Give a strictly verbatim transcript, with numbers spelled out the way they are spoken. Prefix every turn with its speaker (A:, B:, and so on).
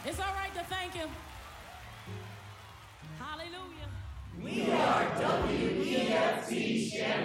A: It's all right to thank him. Hallelujah.
B: We are W E F T Chef.